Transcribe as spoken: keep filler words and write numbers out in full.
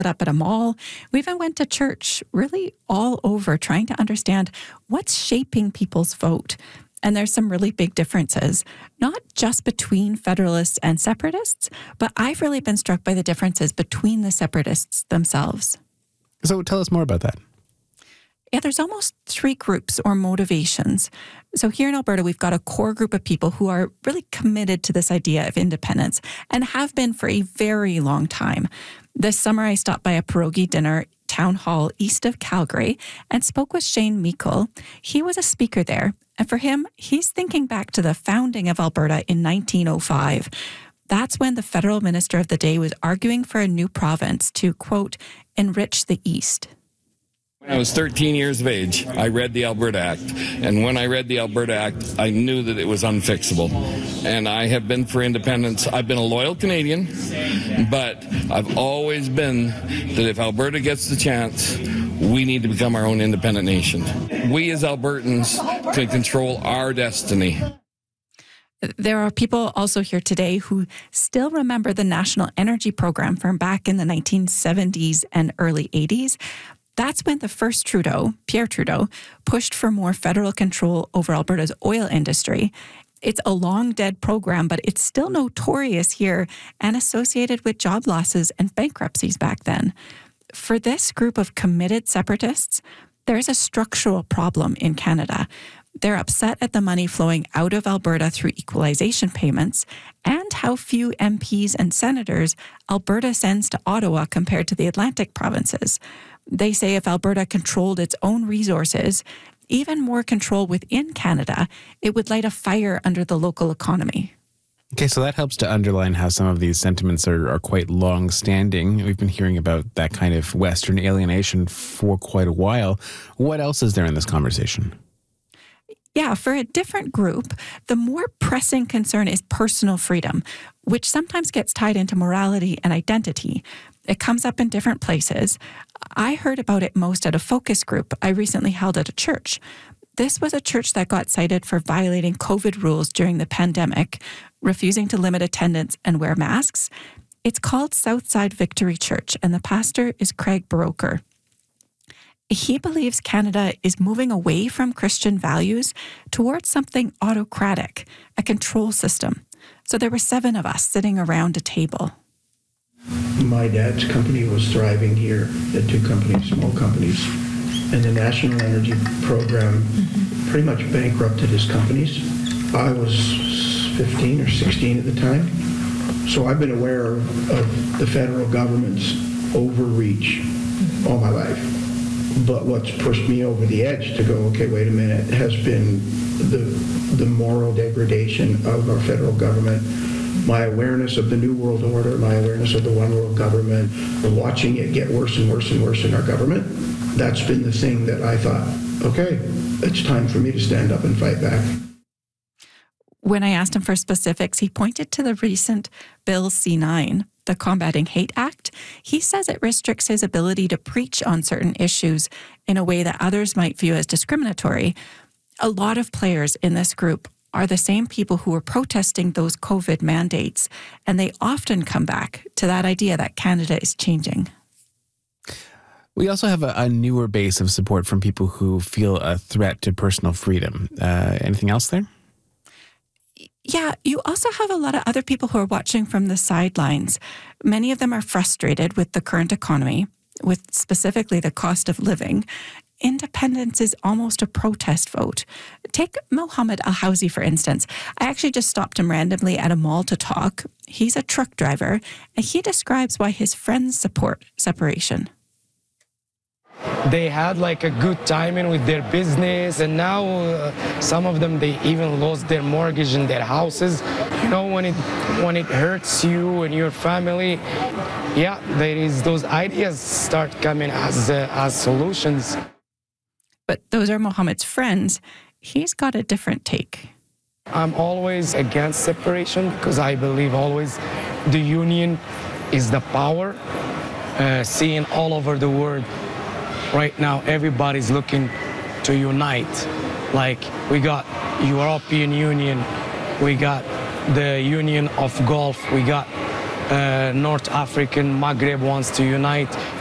up at a mall. We even went to church, really all over, trying to understand what's shaping people's vote. And there's some really big differences, not just between Federalists and Separatists, but I've really been struck by the differences between the Separatists themselves. So tell us more about that. Yeah, there's almost three groups or motivations. So here in Alberta, we've got a core group of people who are really committed to this idea of independence and have been for a very long time. This summer, I stopped by a pierogi dinner town hall east of Calgary and spoke with Shane Meikle. He was a speaker there. And for him, he's thinking back to the founding of Alberta in nineteen oh five. That's when the federal minister of the day was arguing for a new province to, quote, enrich the East. When I was thirteen years of age, I read the Alberta Act. And when I read the Alberta Act, I knew that it was unfixable. And I have been for independence. I've been a loyal Canadian, but I've always been that if Alberta gets the chance, we need to become our own independent nation. We as Albertans can control our destiny. There are people also here today who still remember the National Energy Program from back in the nineteen seventies and early eighties. That's when the first Trudeau, Pierre Trudeau, pushed for more federal control over Alberta's oil industry. It's a long dead program, but it's still notorious here and associated with job losses and bankruptcies back then. For this group of committed separatists, there's a structural problem in Canada. They're upset at the money flowing out of Alberta through equalization payments and how few M Ps and senators Alberta sends to Ottawa compared to the Atlantic provinces. They say if Alberta controlled its own resources, even more control within Canada, it would light a fire under the local economy. Okay, so that helps to underline how some of these sentiments are, are quite long-standing. We've been hearing about that kind of Western alienation for quite a while. What else is there in this conversation? Yeah, for a different group, the more pressing concern is personal freedom, which sometimes gets tied into morality and identity. It comes up in different places. I heard about it most at a focus group I recently held at a church. This was a church that got cited for violating COVID rules during the pandemic, refusing to limit attendance and wear masks. It's called Southside Victory Church, and the pastor is Craig Baroker. He believes Canada is moving away from Christian values towards something autocratic, a control system. So there were seven of us sitting around a table. My dad's company was thriving here, the two companies, small companies, and the National Energy Program mm-hmm. pretty much bankrupted his companies. I was fifteen or sixteen at the time, so I've been aware of, of the federal government's overreach mm-hmm. all my life. But what's pushed me over the edge to go, okay, wait a minute, has been the the moral degradation of our federal government, my awareness of the New World Order, my awareness of the One World Government, watching it get worse and worse and worse in our government. That's been the thing that I thought, okay, it's time for me to stand up and fight back. When I asked him for specifics, he pointed to the recent Bill C nine, the Combating Hate Act. He says it restricts his ability to preach on certain issues in a way that others might view as discriminatory. A lot of players in this group are the same people who were protesting those COVID mandates, and they often come back to that idea that Canada is changing. We also have a, a newer base of support from people who feel a threat to personal freedom. Uh, anything else there? Yeah, you also have a lot of other people who are watching from the sidelines. Many of them are frustrated with the current economy, with specifically the cost of living. Independence is almost a protest vote. Take Mohammed Al-Housi, for instance. I actually just stopped him randomly at a mall to talk. He's a truck driver, and he describes why his friends support separation. They had like a good timing with their business, and now uh, some of them, they even lost their mortgage and their houses. You know, when it when it hurts you and your family, yeah, there is those ideas start coming as uh, as solutions. But those are Mohammed's friends. He's got a different take. I'm always against separation because I believe always the union is the power. Uh, seeing all over the world right now, everybody's looking to unite. Like, we got European Union, we got the Union of Gulf, we got uh, North African, Maghreb wants to unite.